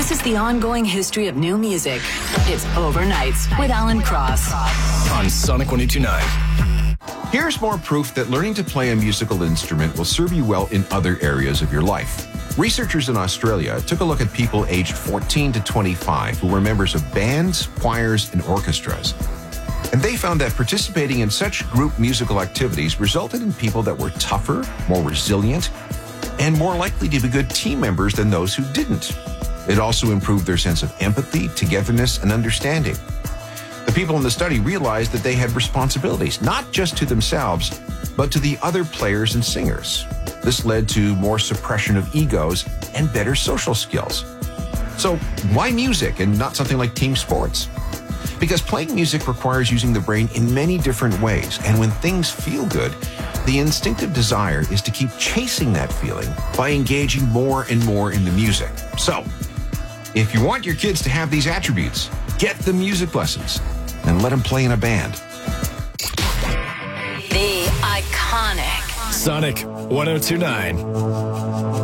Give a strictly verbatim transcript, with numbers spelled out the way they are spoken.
This is the ongoing history of new music. It's Overnights with Alan Cross on Sonic one oh two point nine. Here's more proof that learning to play a musical instrument will serve you well in other areas of your life. Researchers in Australia took a look at people aged fourteen to twenty-five who were members of bands, choirs, and orchestras. And they found that participating in such group musical activities resulted in people that were tougher, more resilient, and more likely to be good team members than those who didn't. It also improved their sense of empathy, togetherness, and understanding. The people in the study realized that they had responsibilities, not just to themselves, but to the other players and singers. This led to more suppression of egos and better social skills. So why music and not something like team sports? Because playing music requires using the brain in many different ways, and when things feel good, the instinctive desire is to keep chasing that feeling by engaging more and more in the music. So, if you want your kids to have these attributes, get them music lessons and let them play in a band. The iconic Sonic one oh two point nine.